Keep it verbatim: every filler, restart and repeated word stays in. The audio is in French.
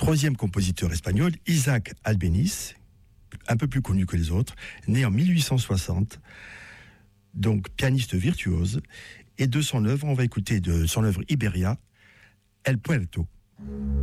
Troisième compositeur espagnol, Isaac Albéniz, un peu plus connu que les autres, né en mille huit cent soixante, donc pianiste virtuose. Et de son œuvre, on va écouter de son œuvre Iberia, El Puerto.